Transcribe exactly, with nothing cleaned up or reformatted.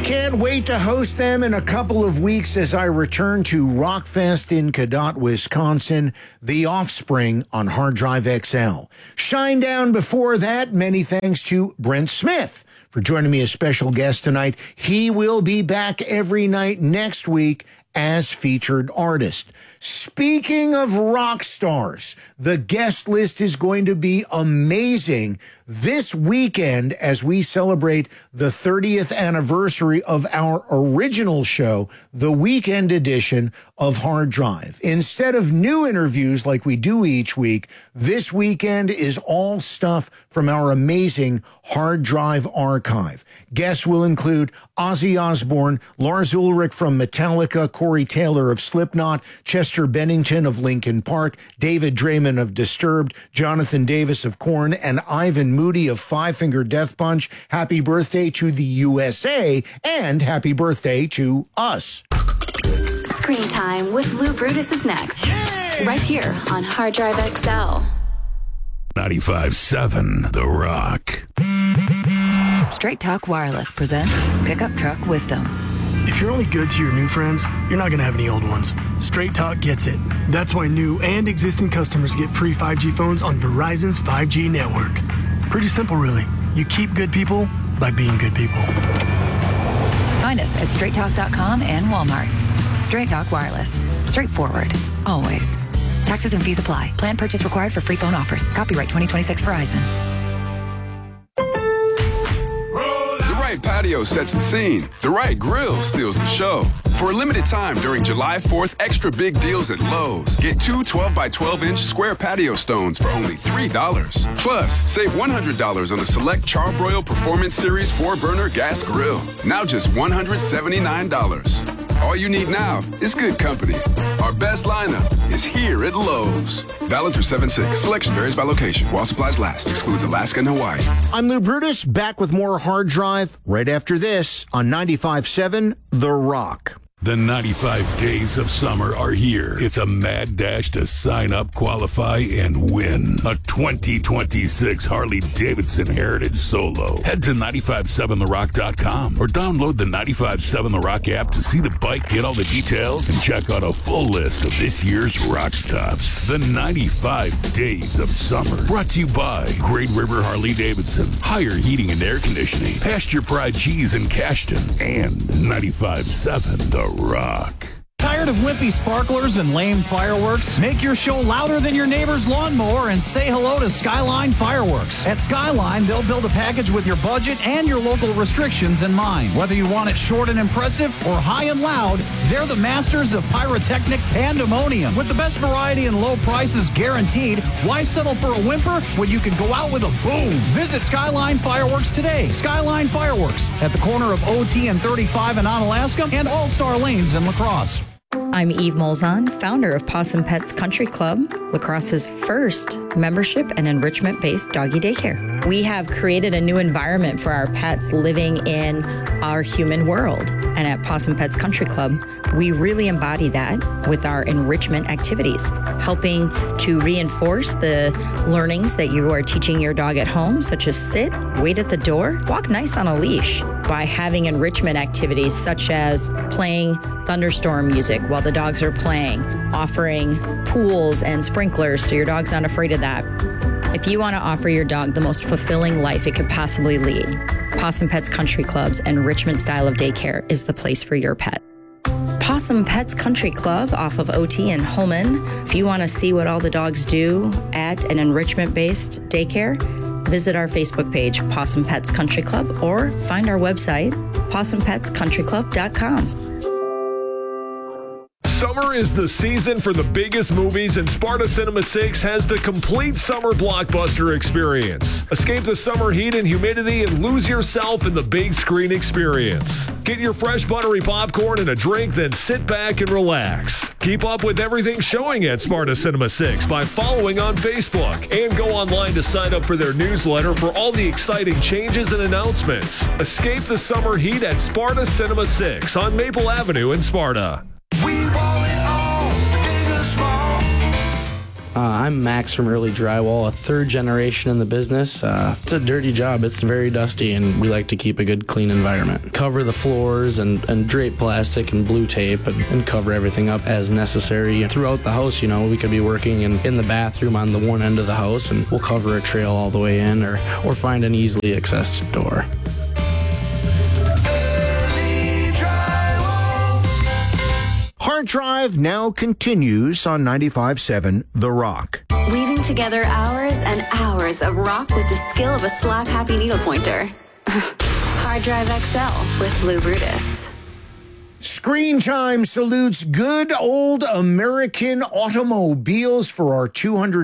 Can't wait to host them in a couple of weeks as I return to Rockfest in Cadott, Wisconsin, The Offspring on Hard Drive X L. Shinedown before that, many thanks to Brent Smith for joining me as special guest tonight. He will be back every night next week as featured artist. Speaking of rock stars, the guest list is going to be amazing this weekend as we celebrate the thirtieth anniversary of our original show, the weekend edition of Hard Drive. Instead of new interviews like we do each week, this weekend is all stuff from our amazing Hard Drive archive. Guests will include Ozzy Osbourne, Lars Ulrich from Metallica, Corey Taylor of Slipknot, Chester Bennington of Linkin Park, David Draymond of Disturbed, Jonathan Davis of Korn, and Ivan Moody of Five Finger Death Punch. Happy birthday to the U S A and happy birthday to us. Screen Time with Lou Brutus is next. Yay! Right here on Hard Drive X L. ninety-five point seven The Rock. Straight Talk Wireless presents Pickup Truck Wisdom. If you're only good to your new friends, you're not going to have any old ones. Straight Talk gets it. That's why new and existing customers get free five G phones on Verizon's five G network. Pretty simple, really. You keep good people by being good people. Find us at straight talk dot com and Walmart. Straight Talk Wireless. Straightforward. Always. Taxes and fees apply. Plan purchase required for free phone offers. Copyright twenty twenty-six Verizon. The right patio sets the scene. The right grill steals the show. For a limited time during July fourth, extra big deals at Lowe's. Get two twelve by twelve inch square patio stones for only three dollars. Plus, save one hundred dollars on the select Charbroil Performance Series four burner gas grill. Now just one hundred seventy-nine dollars. All you need now is good company. Our best lineup is here at Lowe's. Valid through seven six. Selection varies by location. While supplies last. Excludes Alaska and Hawaii. I'm Lou Brutus, back with more Hard Drive right after this on ninety-five point seven The Rock. The ninety-five days of summer are here. It's a mad dash to sign up, qualify, and win a twenty twenty-six Harley-Davidson Heritage Solo. Head to nine five seven the rock dot com or download the ninety-five seven The Rock app to see the bike, get all the details, and check out a full list of this year's rock stops. The ninety-five days of summer. Brought to you by Great River Harley-Davidson, Higher Heating and Air Conditioning, Pasture Pride Cheese in Cashton, and ninety-five point seven The Rock. Tired of wimpy sparklers and lame fireworks? Make your show louder than your neighbor's lawnmower and say hello to Skyline Fireworks. At Skyline, they'll build a package with your budget and your local restrictions in mind. Whether you want it short and impressive or high and loud, they're the masters of pyrotechnic pandemonium. With the best variety and low prices guaranteed, why settle for a whimper when you can go out with a boom? Visit Skyline Fireworks today. Skyline Fireworks at the corner of O T and thirty-five in Onalaska and All-Star Lanes in La Crosse. I'm Eve Molzon, founder of Possum Pets Country Club, La Crosse's first membership and enrichment-based doggy daycare. We have created a new environment for our pets living in our human world. And at Possum Pets Country Club, we really embody that with our enrichment activities, helping to reinforce the learnings that you are teaching your dog at home, such as sit, wait at the door, walk nice on a leash, by having enrichment activities such as playing thunderstorm music while the dogs are playing, offering pools and sprinklers so your dog's not afraid of that. If you want to offer your dog the most fulfilling life it could possibly lead, Possum Pets Country Club's enrichment style of daycare is the place for your pet. Possum Pets Country Club off of O T in Holman. If you want to see what all the dogs do at an enrichment-based daycare, visit our Facebook page, Possum Pets Country Club, or find our website, possum pets country club dot com. Summer is the season for the biggest movies, and Sparta Cinema six has the complete summer blockbuster experience. Escape the summer heat and humidity and lose yourself in the big screen experience. Get your fresh buttery popcorn and a drink, then sit back and relax. Keep up with everything showing at Sparta Cinema six by following on Facebook, and go online to sign up for their newsletter for all the exciting changes and announcements. Escape the summer heat at Sparta Cinema six on Maple Avenue in Sparta. We want it all, big or small. Uh, I'm Max from Early Drywall, a third generation in the business. Uh, it's a dirty job. It's very dusty, and we like to keep a good, clean environment. Cover the floors and, and drape plastic and blue tape and, and cover everything up as necessary. Throughout the house, you know, we could be working in, in the bathroom on the one end of the house, and we'll cover a trail all the way in or, or find an easily accessed door. Hard Drive now continues on ninety-five point seven The Rock. Weaving together hours and hours of rock with the skill of a slap-happy needle pointer. Hard Drive X L with Lou Brutus. Screen Time salutes good old American automobiles for our two hundred